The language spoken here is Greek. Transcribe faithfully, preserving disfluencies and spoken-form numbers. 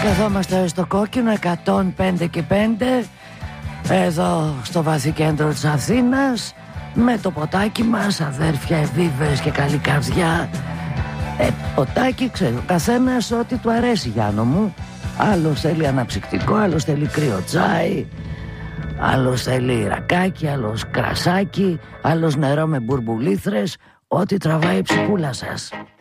Καθόμαστε στο κόκκινο εκατόν πέντε και πέντε, εδώ στο βαθύ κέντρο της Αθήνας, με το ποτάκι μας, αδέρφια, ευήβες και καλή καρδιά. Ε, ποτάκι, ξέρει ο καθένας ό,τι του αρέσει, Γιάννο μου. Άλλος θέλει αναψυκτικό, άλλος θέλει κρύο τσάι, άλλος θέλει ρακάκι, άλλος κρασάκι, άλλος νερό με μπουρμπουλήθρες, ό,τι τραβάει η ψυχούλα σας.